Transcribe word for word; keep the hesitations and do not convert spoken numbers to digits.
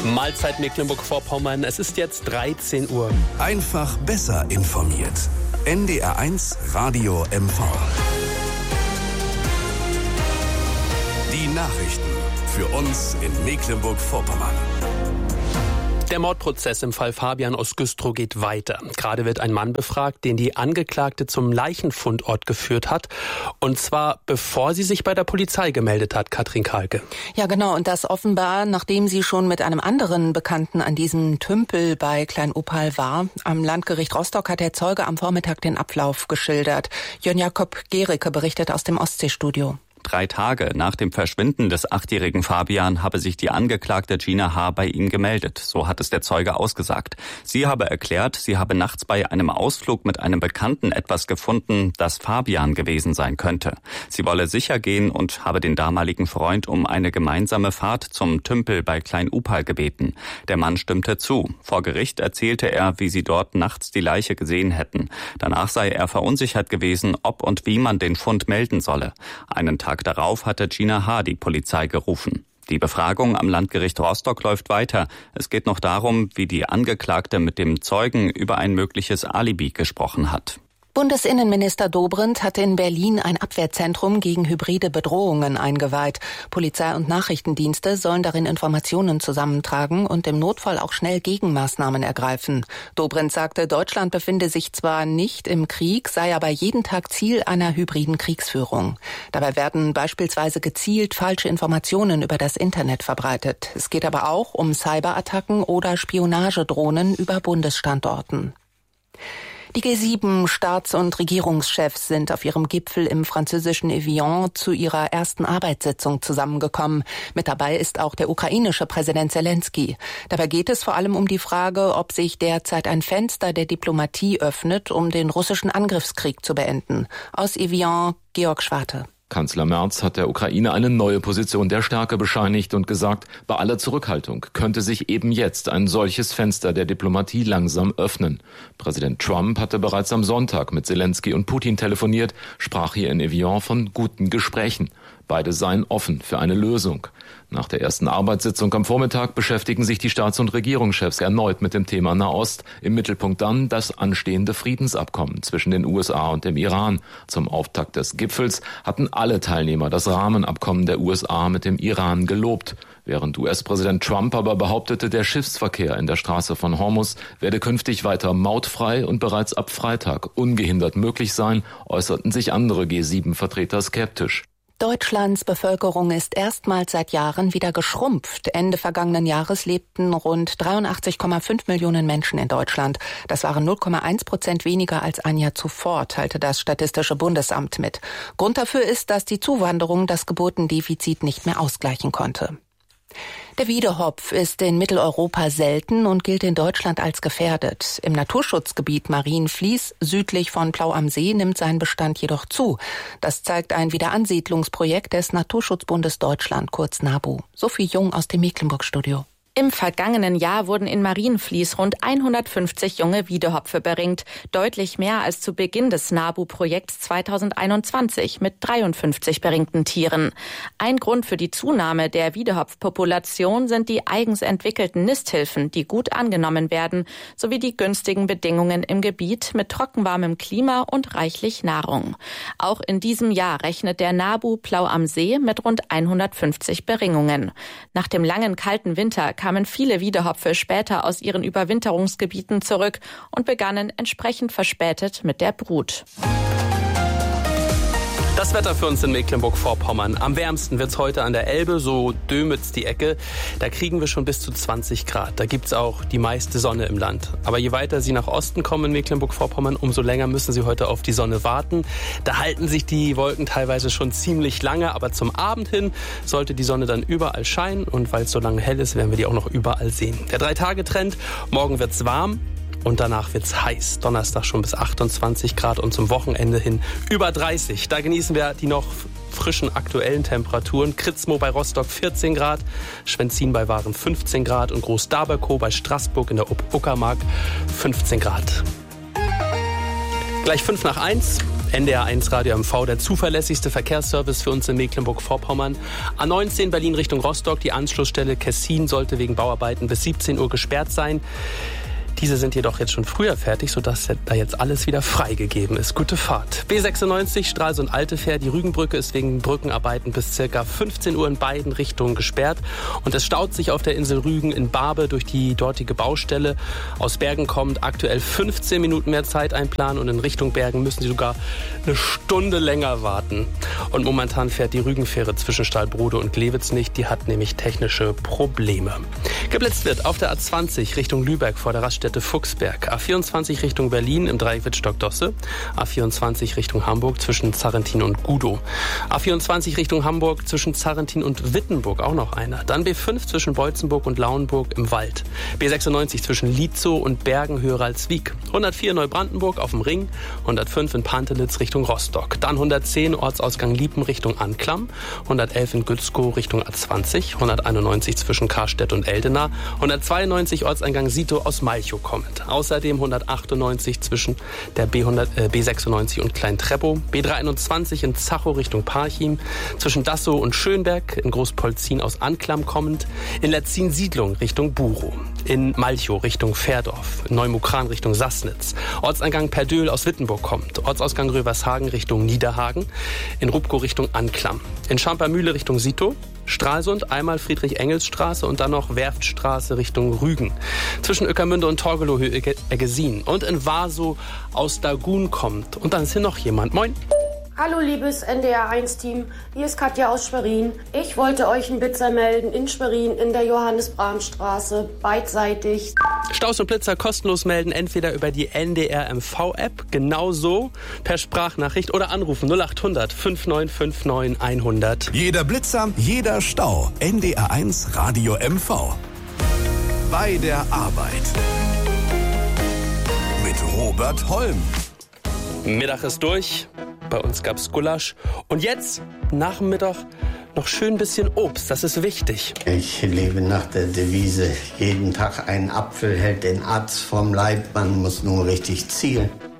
Mahlzeit Mecklenburg-Vorpommern. Es ist jetzt dreizehn Uhr. Einfach besser informiert. N D R eins Radio M V. Die Nachrichten für uns in Mecklenburg-Vorpommern. Der Mordprozess im Fall Fabian aus Güstrow geht weiter. Gerade wird ein Mann befragt, den die Angeklagte zum Leichenfundort geführt hat. Und zwar bevor sie sich bei der Polizei gemeldet hat, Katrin Kahlke. Ja, genau. Und das offenbar, nachdem sie schon mit einem anderen Bekannten an diesem Tümpel bei Klein-Ophal war. Am Landgericht Rostock hat der Zeuge am Vormittag den Ablauf geschildert. Jörn Jakob Gericke berichtet aus dem Ostseestudio. Drei Tage nach dem Verschwinden des achtjährigen Fabian habe sich die Angeklagte Gina H. bei ihm gemeldet. So hat es der Zeuge ausgesagt. Sie habe erklärt, sie habe nachts bei einem Ausflug mit einem Bekannten etwas gefunden, das Fabian gewesen sein könnte. Sie wolle sicher gehen und habe den damaligen Freund um eine gemeinsame Fahrt zum Tümpel bei Klein-Ophal gebeten. Der Mann stimmte zu. Vor Gericht erzählte er, wie sie dort nachts die Leiche gesehen hätten. Danach sei er verunsichert gewesen, ob und wie man den Fund melden solle. Einen Tag darauf hatte Gina H. die Polizei gerufen. Die Befragung am Landgericht Rostock läuft weiter. Es geht noch darum, wie die Angeklagte mit dem Zeugen über ein mögliches Alibi gesprochen hat. Bundesinnenminister Dobrindt hat in Berlin ein Abwehrzentrum gegen hybride Bedrohungen eingeweiht. Polizei und Nachrichtendienste sollen darin Informationen zusammentragen und im Notfall auch schnell Gegenmaßnahmen ergreifen. Dobrindt sagte, Deutschland befinde sich zwar nicht im Krieg, sei aber jeden Tag Ziel einer hybriden Kriegsführung. Dabei werden beispielsweise gezielt falsche Informationen über das Internet verbreitet. Es geht aber auch um Cyberattacken oder Spionagedrohnen über Bundesstandorten. Die G sieben Staats- und Regierungschefs sind auf ihrem Gipfel im französischen Evian zu ihrer ersten Arbeitssitzung zusammengekommen. Mit dabei ist auch der ukrainische Präsident Zelensky. Dabei geht es vor allem um die Frage, ob sich derzeit ein Fenster der Diplomatie öffnet, um den russischen Angriffskrieg zu beenden. Aus Evian, Georg Schwarte. Kanzler Merz hat der Ukraine eine neue Position der Stärke bescheinigt und gesagt, bei aller Zurückhaltung könnte sich eben jetzt ein solches Fenster der Diplomatie langsam öffnen. Präsident Trump hatte bereits am Sonntag mit Zelensky und Putin telefoniert, sprach hier in Evian von guten Gesprächen. Beide seien offen für eine Lösung. Nach der ersten Arbeitssitzung am Vormittag beschäftigen sich die Staats- und Regierungschefs erneut mit dem Thema Nahost. Im Mittelpunkt dann das anstehende Friedensabkommen zwischen den U S A und dem Iran. Zum Auftakt des Gipfels hatten alle Teilnehmer das Rahmenabkommen der U S A mit dem Iran gelobt. Während U S-Präsident Trump aber behauptete, der Schiffsverkehr in der Straße von Hormuz werde künftig weiter mautfrei und bereits ab Freitag ungehindert möglich sein, äußerten sich andere G sieben Vertreter skeptisch. Deutschlands Bevölkerung ist erstmals seit Jahren wieder geschrumpft. Ende vergangenen Jahres lebten rund dreiundachtzig Komma fünf Millionen Menschen in Deutschland. Das waren null Komma eins Prozent weniger als ein Jahr zuvor, teilte das Statistische Bundesamt mit. Grund dafür ist, dass die Zuwanderung das Geburtendefizit nicht mehr ausgleichen konnte. Der Wiedehopf ist in Mitteleuropa selten und gilt in Deutschland als gefährdet. Im Naturschutzgebiet Marienfließ südlich von Plau am See nimmt sein Bestand jedoch zu. Das zeigt ein Wiederansiedlungsprojekt des Naturschutzbundes Deutschland, kurz NABU. Sophie Jung aus dem Mecklenburg-Studio. Im vergangenen Jahr wurden in Marienfließ rund hundertfünfzig junge Wiedehopfe beringt, deutlich mehr als zu Beginn des NABU-Projekts zweitausendeinundzwanzig mit dreiundfünfzig beringten Tieren. Ein Grund für die Zunahme der Wiedehopfpopulation sind die eigens entwickelten Nisthilfen, die gut angenommen werden, sowie die günstigen Bedingungen im Gebiet mit trockenwarmem Klima und reichlich Nahrung. Auch in diesem Jahr rechnet der NABU Plau am See mit rund hundertfünfzig Beringungen. Nach dem langen kalten Winter kamen viele Wiedehopfe später aus ihren Überwinterungsgebieten zurück und begannen entsprechend verspätet mit der Brut. Das Wetter für uns in Mecklenburg-Vorpommern. Am wärmsten wird's heute an der Elbe, so Dömitz die Ecke. Da kriegen wir schon bis zu zwanzig Grad. Da gibt's auch die meiste Sonne im Land. Aber je weiter Sie nach Osten kommen in Mecklenburg-Vorpommern, umso länger müssen Sie heute auf die Sonne warten. Da halten sich die Wolken teilweise schon ziemlich lange, aber zum Abend hin sollte die Sonne dann überall scheinen. Und weil es so lange hell ist, werden wir die auch noch überall sehen. Der Drei-Tage-Trend, morgen wird's warm. Und danach wird's heiß. Donnerstag schon bis achtundzwanzig Grad und zum Wochenende hin über dreißig. Da genießen wir die noch frischen aktuellen Temperaturen. Kritzmo bei Rostock vierzehn Grad, Schwenzin bei Waren fünfzehn Grad und Groß-Daberkow bei Straßburg in der Uckermark fünfzehn Grad. Gleich fünf nach eins. N D R eins Radio M V, der zuverlässigste Verkehrsservice für uns in Mecklenburg-Vorpommern. A neunzehn Berlin Richtung Rostock, die Anschlussstelle Kessin sollte wegen Bauarbeiten bis siebzehn Uhr gesperrt sein. Diese sind jedoch jetzt schon früher fertig, sodass da jetzt alles wieder freigegeben ist. Gute Fahrt. B sechsundneunzig Stralsund-Altefähr. Die Rügenbrücke ist wegen Brückenarbeiten bis ca. fünfzehn Uhr in beiden Richtungen gesperrt. Und es staut sich auf der Insel Rügen in Barbe durch die dortige Baustelle. Aus Bergen kommt aktuell fünfzehn Minuten mehr Zeit einplanen und in Richtung Bergen müssen Sie sogar eine Stunde länger warten. Und momentan fährt die Rügenfähre zwischen Stahlbrode und Glewitz nicht. Die hat nämlich technische Probleme. Geblitzt wird auf der A zwanzig Richtung Lübeck vor der Raststätte Fuchsberg, A vierundzwanzig Richtung Berlin im Dreieck Wittstock-Dosse, A vierundzwanzig Richtung Hamburg zwischen Zarrentin und Gudow, A vierundzwanzig Richtung Hamburg zwischen Zarrentin und Wittenburg, auch noch einer. Dann B fünf zwischen Beutzenburg und Lauenburg im Wald, B sechsundneunzig zwischen Lietzow und Bergen-Höheralswiek, hundertvier Neubrandenburg auf dem Ring, hundertfünf in Pantelitz Richtung Rostock, dann hundertzehn Ortsausgang Liepen Richtung Anklam, hundertelf in Gützkow Richtung A zwanzig, hunderteinundneunzig zwischen Karstedt und Eldena, hundertzweiundneunzig Ortseingang Sito aus Malchow kommt. Außerdem hundertachtundneunzig zwischen der B, hundert, äh, B sechsundneunzig und Klein-Treppow, B dreihunderteinundzwanzig in Zachow Richtung Parchim, zwischen Dassow und Schönberg, in Großpolzin aus Anklam kommend, in Letzin-Siedlung Richtung Burow, in Malchow Richtung Fährdorf, in Neumukran Richtung Sassnitz, Ortseingang Perdöhl aus Wittenburg kommt, Ortsausgang Rövershagen Richtung Niederhagen, in Rubkow Richtung Anklam, in Schampermühle Richtung Sito, Stralsund, einmal Friedrich-Engels-Straße und dann noch Werftstraße Richtung Rügen. Zwischen Ueckermünde und Torgelow-Eggesin. Und in Wasow aus Dagun kommt. Und dann ist hier noch jemand. Moin. Hallo liebes N D R eins Team, hier ist Katja aus Schwerin. Ich wollte euch einen Blitzer melden in Schwerin in der Johannes-Brahm-Straße, beidseitig. Staus und Blitzer kostenlos melden, entweder über die N D R M V-App, genauso per Sprachnachricht oder anrufen null acht hundert fünf neun fünf neun hundert. Jeder Blitzer, jeder Stau. N D R eins Radio M V. Bei der Arbeit. Mit Robert Holm. Mittag ist durch. Bei uns gab's Gulasch. Und jetzt, nach dem Mittag, noch schön ein bisschen Obst. Das ist wichtig. Ich lebe nach der Devise, jeden Tag ein Apfel hält den Arzt vom Leib. Man muss nur richtig zielen.